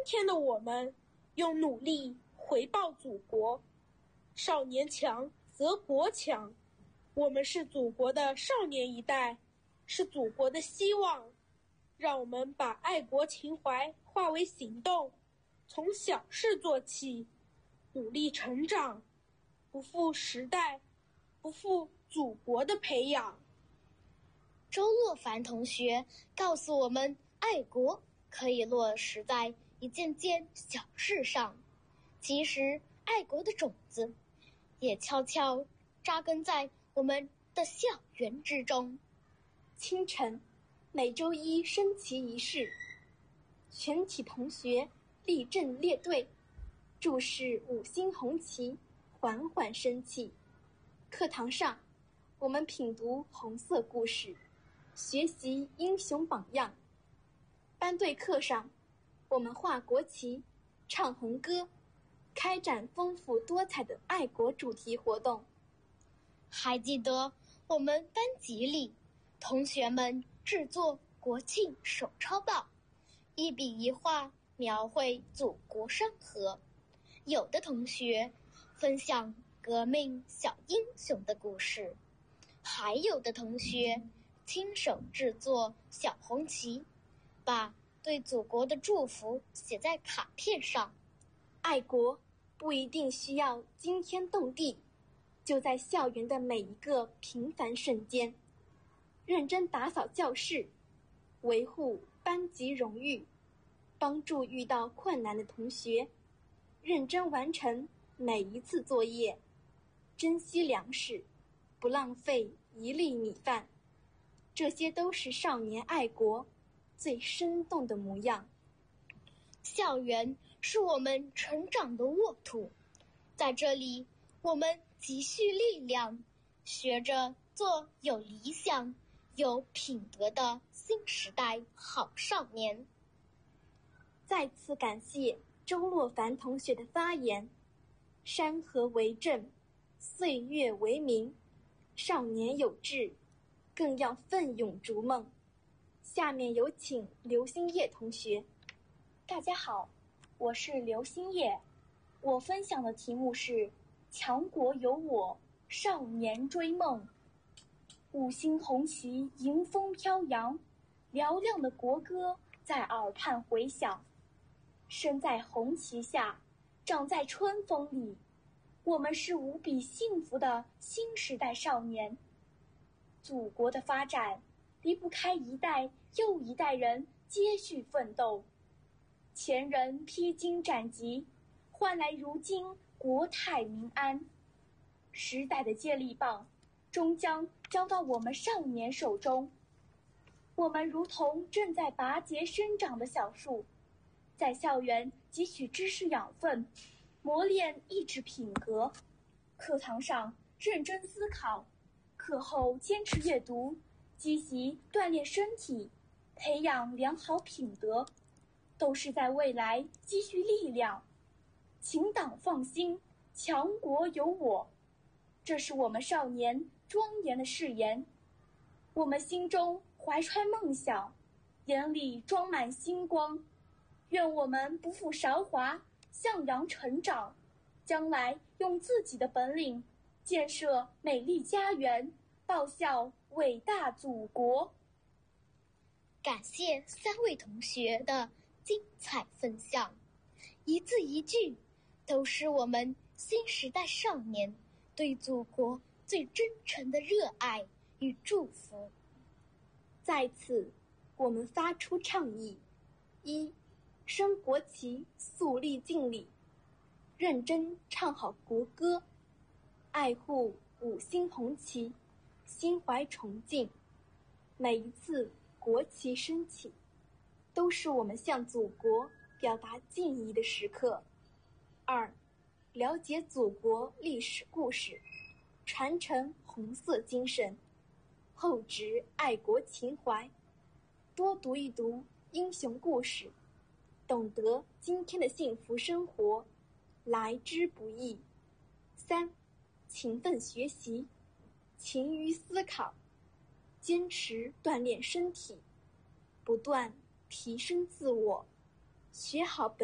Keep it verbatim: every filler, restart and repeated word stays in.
天的我们用努力回报祖国。少年强则国强，我们是祖国的少年一代，是祖国的希望。让我们把爱国情怀化为行动，从小事做起，努力成长，不负时代，不负祖国的培养。 周洛凡同学告诉我们，爱国可以落实在一件件小事上。其实，爱国的种子也悄悄扎根在我们的校园之中。 清晨，每周一升旗仪式，全体同学立正列队，注视五星红旗缓缓升起。课堂上，我们品读红色故事，学习英雄榜样。班队课上，我们画国旗，唱红歌，开展丰富多彩的爱国主题活动。 还记得我们班级里，同学们制作国庆手抄报，一笔一画描绘祖国山河。有的同学分享革命小英雄的故事，还有的同学亲手制作小红旗，把对祖国的祝福写在卡片上。 爱国不一定需要惊天动地，就在校园的每一个平凡瞬间，认真打扫教室，维护班级荣誉，帮助遇到困难的同学，认真完成每一次作业，珍惜粮食，不浪费一粒米饭。这些都是少年爱国最生动的模样。 校园是我们成长的沃土，在这里我们积蓄力量，学着做有理想有品德的新时代好少年。 再次感谢周洛凡同学的发言。山河为证，岁月为名，少年有志，更要奋勇逐梦。下面有请刘星叶同学。 大家好，我是刘星叶，我分享的题目是强国有我，少年追梦。五星红旗迎风飘扬，嘹亮的国歌在耳畔回响。身在红旗下，长在春风里，我们是无比幸福的新时代少年。祖国的发展离不开一代又一代人接续奋斗，前人披荆斩棘，换来如今国泰民安。时代的接力棒终将交到我们少年手中，我们如同正在拔节生长的小树，在校园汲取知识养分，磨练意志品格。课堂上认真思考，课后坚持阅读，积极锻炼身体，培养良好品德，都是在未来积蓄力量。请党放心，强国有我，这是我们少年庄严的誓言。我们心中怀揣梦想，眼里装满星光。愿我们不负韶华，向阳成长，将来用自己的本领建设美丽家园，报效伟大祖国。 感谢三位同学的精彩分享，一字一句都是我们新时代少年对祖国最真诚的热爱与祝福。 在此，我们发出倡议：一、升国旗，肃立敬礼，认真唱好国歌，爱护五星红旗，心怀崇敬。每一次国旗升起，都是我们向祖国表达敬意的时刻。二、了解祖国历史故事，传承红色精神，厚植爱国情怀，多读一读英雄故事，懂得今天的幸福生活来之不易。三、勤奋学习，勤于思考，坚持锻炼身体，不断提升自我，学好本